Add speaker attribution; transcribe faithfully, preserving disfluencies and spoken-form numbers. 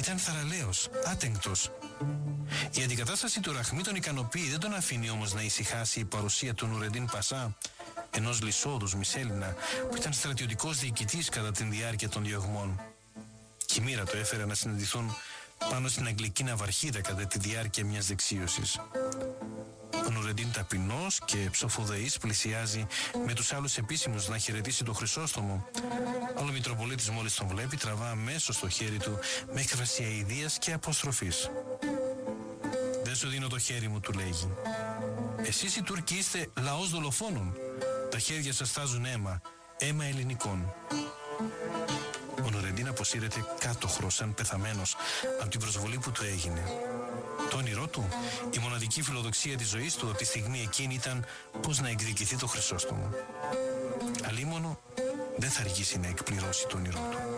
Speaker 1: Ήταν θαραλέος, άτεγκτος. Η αντικατάσταση του Ραχμή τον ικανοποιεί, δεν τον αφήνει όμως να ησυχάσει η παρουσία του Νουρεντίν Πασά, ενός λυσόδους Μισέλινα που ήταν στρατιωτικός διοικητής κατά την διάρκεια των διωγμών. Και η μοίρα το έφερε να συναντηθούν πάνω στην αγγλική ναυαρχίδα κατά τη διάρκεια μιας δεξίωσης. Ο Νουρεντίν ταπεινός και ψοφοδεής πλησιάζει με τους άλλους επίσημους να χαιρετήσει το Χρυσόστομο, αλλά ο Μητροπολίτης μόλις τον βλέπει τραβά αμέσως το χέρι του με έκφραση αηδίας και αποστροφής. «Δεν σου δίνω το χέρι μου», του λέγει. «Εσείς οι Τούρκοι είστε λαός δολοφόνων. Τα χέρια σας στάζουν αίμα, αίμα ελληνικών». Ο Νουρεντίν αποσύρεται κάτωχρος σαν πεθαμένος από την προσβολή που του έγινε. Το όνειρό του, η μοναδική φιλοδοξία της ζωής του από τη στιγμή εκείνη ήταν πως να εκδικηθεί το Χρυσόστομο. Αλίμονο δεν θα αργήσει να εκπληρώσει το όνειρό του.